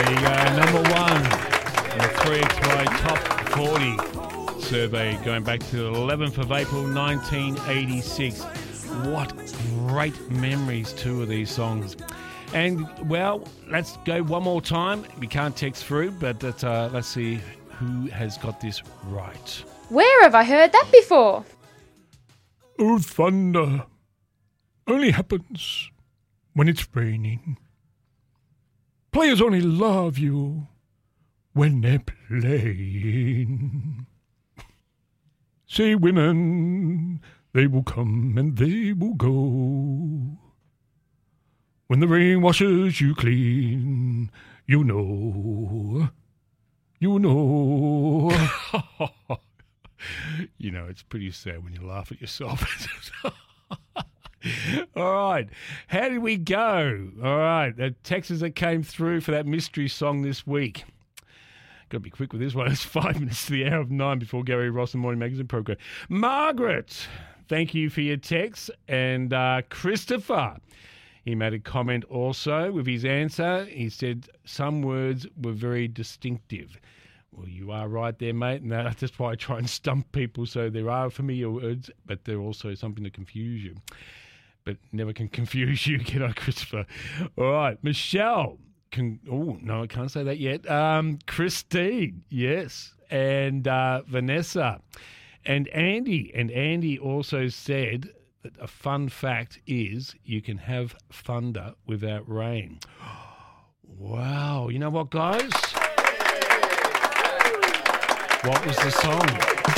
you go. Number one in the 3XY Top 40 survey going back to the 11th of April 1986. What great memories, two of these songs. And, well, let's go one more time. We can't text through, but let's see who has got this right. Where have I heard that before? Oh, thunder only happens when it's raining. Players only love you when they're playing. Say women, they will come and they will go. When the rain washes you clean, you know. You know. You know, it's pretty sad when you laugh at yourself. All right. How did we go? All right. The texts that came through for that mystery song this week. Got to be quick with this one. It's 5 minutes to the hour of 9 before Gary Ross and Morning Magazine program. Margaret, thank you for your text. And Christopher, he made a comment also with his answer. He said some words were very distinctive. Well, you are right there, mate, and that's why I try and stump people. So there are familiar words, but they're also something to confuse you. But never can confuse you, kiddo, Christopher. All right, Michelle. No, I can't say that yet. Christine, yes, and Vanessa, and Andy. And Andy also said that a fun fact is you can have thunder without rain. Wow. You know what, guys? What was the song?